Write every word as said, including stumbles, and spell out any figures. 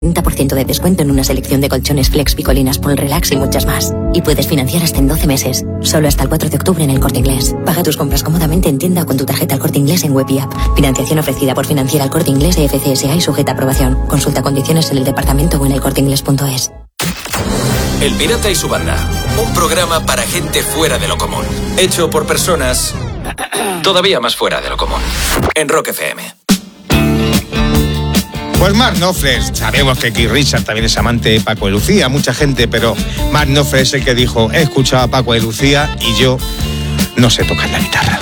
treinta por ciento de descuento en una selección de colchones Flex, Picolinas, Pull Relax y muchas más. Y puedes financiar hasta en doce meses. Solo hasta el cuatro de octubre en El Corte Inglés. Paga tus compras cómodamente en tienda o con tu tarjeta El Corte Inglés en web y app. Financiación ofrecida por Financiera El Corte Inglés de F C S A y sujeta a aprobación. Consulta condiciones en el departamento o en elcorteinglés punto es. El Pirata y su banda. Un programa para gente fuera de lo común. Hecho por personas todavía más fuera de lo común. En Rock F M. Pues Mark Knopfler, sabemos que Keith Richards también es amante de Paco de Lucía, mucha gente, pero Mark Knopfler es el que dijo, he escuchado a Paco de Lucía y yo no sé tocar la guitarra.